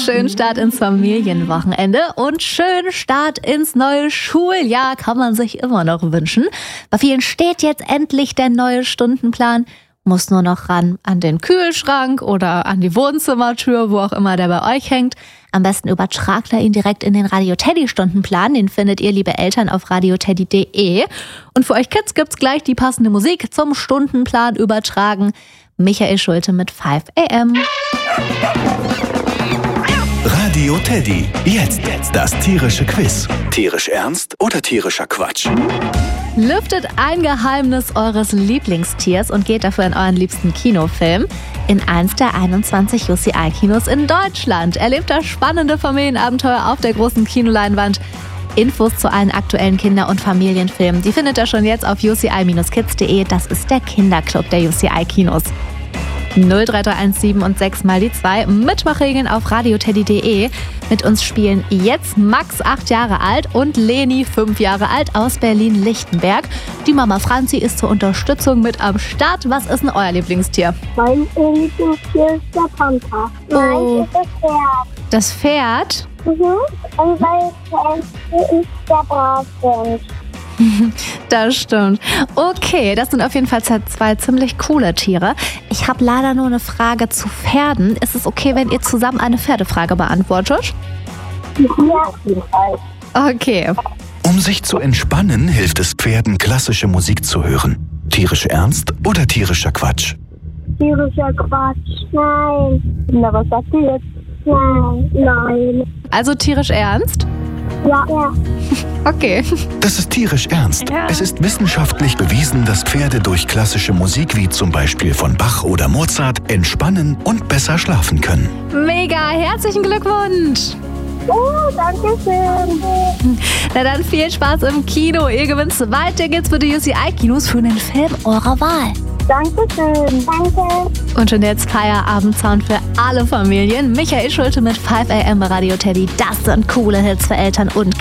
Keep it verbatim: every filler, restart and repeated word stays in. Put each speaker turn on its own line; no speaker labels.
Schönen Start ins Familienwochenende und schönen Start ins neue Schuljahr kann man sich immer noch wünschen. Bei vielen steht jetzt endlich der neue Stundenplan. Muss nur noch ran an den Kühlschrank oder an die Wohnzimmertür, wo auch immer der bei euch hängt. Am besten übertragt er ihn direkt in den Radio Teddy Stundenplan. Den findet ihr, liebe Eltern, auf radioteddy punkt de. Und für euch Kids gibt's gleich die passende Musik zum Stundenplan übertragen. Michael Schulte mit five a m.
Radio Teddy. Jetzt das tierische Quiz. Tierisch ernst oder tierischer Quatsch?
Lüftet ein Geheimnis eures Lieblingstiers und geht dafür in euren liebsten Kinofilm. In eins der einundzwanzig U C I-Kinos in Deutschland. Erlebt das spannende Familienabenteuer auf der großen Kinoleinwand. Infos zu allen aktuellen Kinder- und Familienfilmen, die findet ihr schon jetzt auf u c i dash kids punkt de. Das ist der Kinderclub der U C I-Kinos. null drei drei eins sieben und sechs mal die zwei. Mitmachregeln auf radioteddy punkt de. Mit uns spielen jetzt Max, acht Jahre alt, und Leni, fünf Jahre alt, aus Berlin-Lichtenberg. Die Mama Franzi ist zur Unterstützung mit am Start. Was ist denn euer Lieblingstier?
Mein Lieblingstier ist der Panther.
Oh.
Mein ist das Pferd.
Das Pferd?
Mhm. Und mein Pferd ist der Brathund.
Das stimmt. Okay, das sind auf jeden Fall zwei ziemlich coole Tiere. Ich habe leider nur eine Frage zu Pferden. Ist es okay, wenn ihr zusammen eine Pferdefrage beantwortet?
Ja, auf jeden Fall.
Okay.
Um sich zu entspannen, hilft es Pferden, klassische Musik zu hören. Tierisch ernst oder tierischer Quatsch?
Tierischer Quatsch. Nein. Na, was sagt ihr jetzt? Nein. Nein.
Also tierisch ernst?
Ja, ja.
Okay.
Das ist tierisch ernst.
Ja.
Es ist wissenschaftlich bewiesen, dass Pferde durch klassische Musik wie zum Beispiel von Bach oder Mozart entspannen und besser schlafen können.
Mega, herzlichen Glückwunsch.
Oh, danke schön.
Na dann viel Spaß im Kino. Ihr gewinnt zwei Tickets für die U C I-Kinos für einen Film eurer Wahl.
Dankeschön. Danke.
Und schon jetzt Feierabendsound für alle Familien. Michael Schulte mit five a m bei Radio Teddy. Das sind coole Hits für Eltern und